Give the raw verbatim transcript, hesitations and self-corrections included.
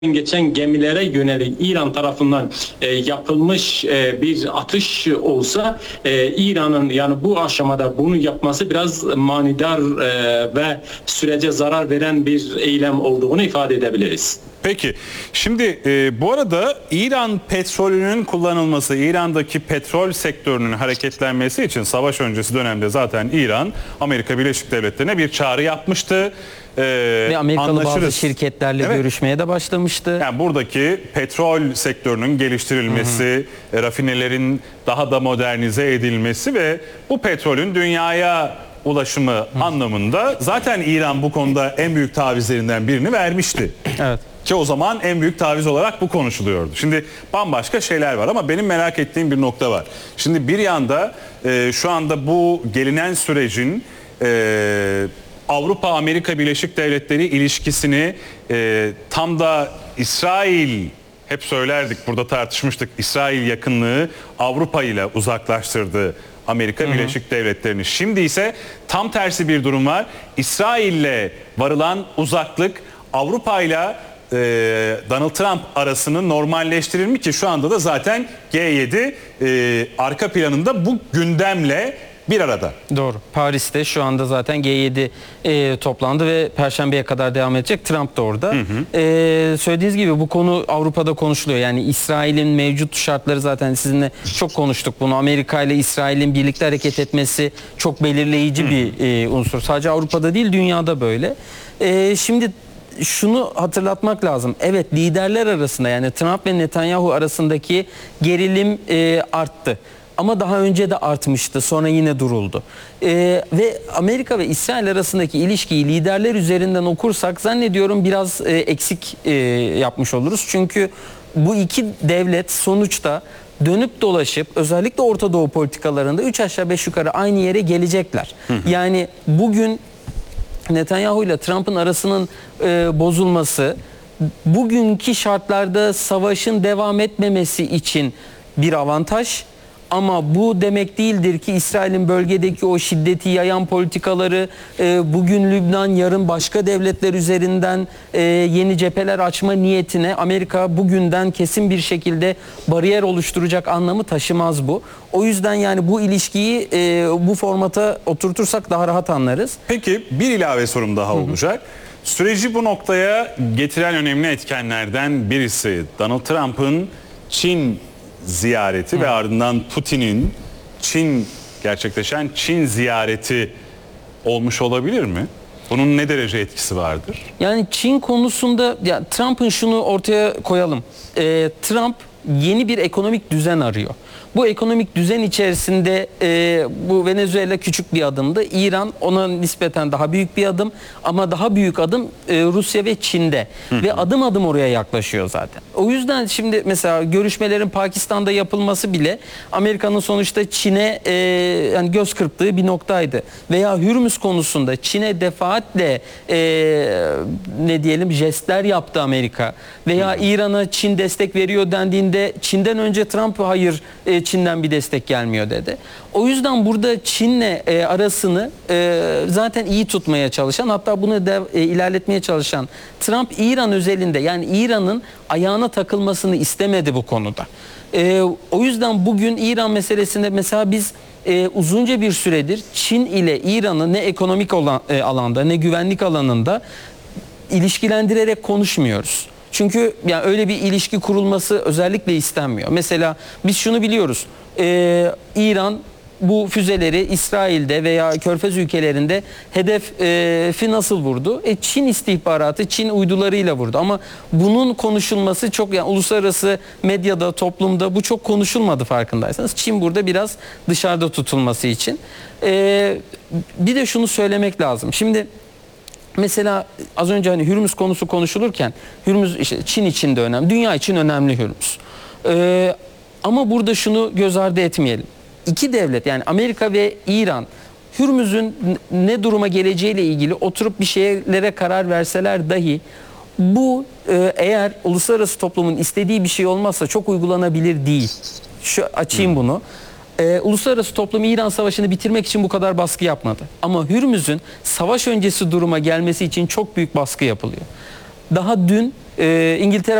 geçen gemilere yönelik İran tarafından e, yapılmış e, bir atış olsa e, İran'ın yani bu aşamada bunu yapması biraz manidar e, ve sürece zarar veren bir eylem olduğunu ifade edebiliriz. Peki, şimdi e, bu arada İran petrolünün kullanılması, İran'daki petrol sektörünün hareketlenmesi için savaş öncesi dönemde zaten İran, Amerika Birleşik Devletleri'ne bir çağrı yapmıştı. E, Ve Amerikalı anlaşırız. bazı şirketlerle Evet. görüşmeye de başlamıştı. Yani buradaki petrol sektörünün geliştirilmesi, hı hı. rafinelerin daha da modernize edilmesi ve bu petrolün dünyaya ulaşımı hı. anlamında zaten İran bu konuda en büyük tavizlerinden birini vermişti. Evet. Ki o zaman en büyük taviz olarak bu konuşuluyordu. Şimdi bambaşka şeyler var ama benim merak ettiğim bir nokta var. Şimdi bir yanda e, şu anda bu gelinen sürecin e, Avrupa-Amerika Birleşik Devletleri ilişkisini e, tam da İsrail, hep söylerdik, burada tartışmıştık, İsrail yakınlığı Avrupa ile uzaklaştırdı Amerika hı hı. Birleşik Devletleri'ni. Şimdi ise tam tersi bir durum var. İsrail'le varılan uzaklık Avrupa ile Donald Trump arasını normalleştirir mi ki şu anda da zaten G yedi e, arka planında bu gündemle bir arada. Doğru. Paris'te şu anda zaten G yedi e, toplandı ve Perşembe'ye kadar devam edecek. Trump da orada. Hı hı. E, söylediğiniz gibi bu konu Avrupa'da konuşuluyor. Yani İsrail'in mevcut şartları zaten sizinle çok konuştuk bunu. Amerika ile İsrail'in birlikte hareket etmesi çok belirleyici hı hı. bir e, unsur. Sadece Avrupa'da değil, dünyada böyle. E, şimdi şunu hatırlatmak lazım. Evet, liderler arasında yani Trump ve Netanyahu arasındaki gerilim e, arttı. Ama daha önce de artmıştı. Sonra yine duruldu. E, ve Amerika ve İsrail arasındaki ilişkiyi liderler üzerinden okursak zannediyorum biraz e, eksik e, yapmış oluruz. Çünkü bu iki devlet sonuçta dönüp dolaşıp özellikle Orta Doğu politikalarında üç aşağı beş yukarı aynı yere gelecekler. Hı hı. Yani bugün Netanyahu ile Trump'ın arasının e, bozulması bugünkü şartlarda savaşın devam etmemesi için bir avantaj. Ama bu demek değildir ki İsrail'in bölgedeki o şiddeti yayan politikaları e, bugün Lübnan, yarın başka devletler üzerinden e, yeni cepheler açma niyetine Amerika bugünden kesin bir şekilde bariyer oluşturacak anlamı taşımaz bu. O yüzden yani bu ilişkiyi e, bu formata oturtursak daha rahat anlarız. Peki bir ilave sorum daha olacak. Hı hı. Süreci bu noktaya getiren önemli etkenlerden birisi Donald Trump'ın Çin ziyareti Hı. ve ardından Putin'in Çin gerçekleşen Çin ziyareti olmuş olabilir mi? Bunun ne derece etkisi vardır? Yani Çin konusunda ya Trump'ın şunu ortaya koyalım. Ee, Trump yeni bir ekonomik düzen arıyor. Bu ekonomik düzen içerisinde e, bu Venezuela küçük bir adımdı. İran ona nispeten daha büyük bir adım ama daha büyük adım e, Rusya ve Çin'de. Hı hı. Ve adım adım oraya yaklaşıyor zaten. O yüzden şimdi mesela görüşmelerin Pakistan'da yapılması bile Amerika'nın sonuçta Çin'e e, yani göz kırptığı bir noktaydı. Veya Hürmüz konusunda Çin'e defaatle e, ne diyelim jestler yaptı Amerika. Veya İran'a Çin destek veriyor dendiğinde Çin'den önce Trump hayır e, Çin'den bir destek gelmiyor dedi. O yüzden burada Çin'le e, arasını e, zaten iyi tutmaya çalışan, hatta bunu da e, ilerletmeye çalışan Trump İran özelinde yani İran'ın ayağına takılmasını istemedi bu konuda. E, o yüzden bugün İran meselesinde mesela biz e, uzunca bir süredir Çin ile İran'ı ne ekonomik olan, e, alanda ne güvenlik alanında ilişkilendirerek konuşmuyoruz. Çünkü yani öyle bir ilişki kurulması özellikle istenmiyor. Mesela biz şunu biliyoruz. Ee, İran bu füzeleri İsrail'de veya Körfez ülkelerinde hedefi nasıl vurdu? E, Çin istihbaratı, Çin uydularıyla vurdu. Ama bunun konuşulması çok yani uluslararası medyada, toplumda bu çok konuşulmadı farkındaysanız. Çin burada biraz dışarıda tutulması için. Ee, bir de şunu söylemek lazım. Şimdi mesela az önce hani Hürmüz konusu konuşulurken Hürmüz işte Çin için de önemli, dünya için önemli Hürmüz. Ee, ama burada şunu göz ardı etmeyelim. İki devlet yani Amerika ve İran Hürmüz'ün ne duruma geleceğiyle ilgili oturup bir şeylere karar verseler dahi bu e, eğer uluslararası toplumun istediği bir şey olmazsa çok uygulanabilir değil. Şu açayım bunu. Ee, uluslararası toplum İran Savaşı'nı bitirmek için bu kadar baskı yapmadı. Ama Hürmüz'ün savaş öncesi duruma gelmesi için çok büyük baskı yapılıyor. Daha dün e, İngiltere